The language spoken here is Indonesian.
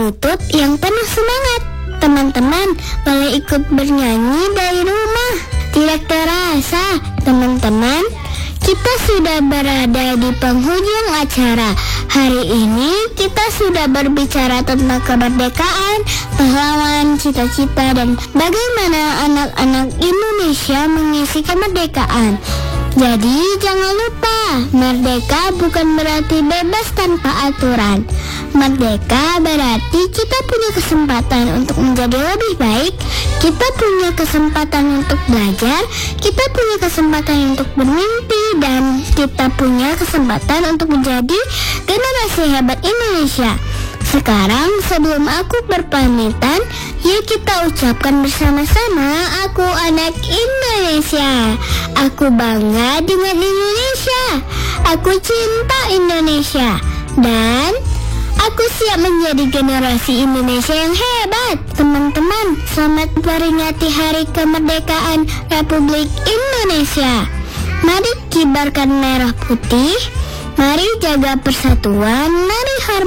YouTube yang penuh semangat. Teman-teman boleh ikut bernyanyi dari rumah. Tidak terasa, teman-teman, kita sudah berada di penghujung acara. Hari ini kita sudah berbicara tentang kemerdekaan, pahlawan, cita-cita, dan bagaimana anak-anak Indonesia mengisi kemerdekaan. Jadi jangan lupa, merdeka bukan berarti bebas tanpa aturan. Merdeka berarti kita punya kesempatan untuk menjadi lebih baik, kita punya kesempatan untuk belajar, kita punya kesempatan untuk bermimpi, dan kita punya kesempatan untuk menjadi generasi hebat Indonesia. Sekarang sebelum aku berpamitan, yuk kita ucapkan bersama-sama, aku anak Indonesia. Aku bangga dengan Indonesia. Aku cinta Indonesia. Dan aku siap menjadi generasi Indonesia yang hebat. Teman-teman, selamat memperingati Hari Kemerdekaan Republik Indonesia. Mari kibarkan merah putih, mari jaga persatuan, mari